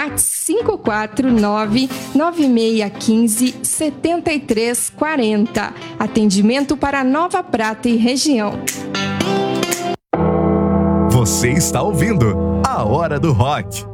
WhatsApp 549-9615-7340. Atendimento para Nova Prata e região. Você está ouvindo A Hora do Rock.